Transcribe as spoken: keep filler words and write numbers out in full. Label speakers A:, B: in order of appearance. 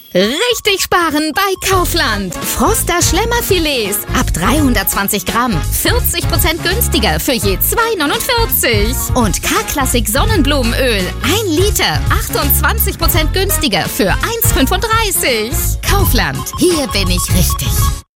A: Richtig sparen bei Kaufland. Froster Schlemmerfilets ab dreihundertzwanzig Gramm. vierzig Prozent günstiger für je zwei neunundvierzig. Und K-Klassik Sonnenblumenöl. ein Liter. achtundzwanzig Prozent günstiger für eins fünfunddreißig. Kaufland. Hier bin ich richtig.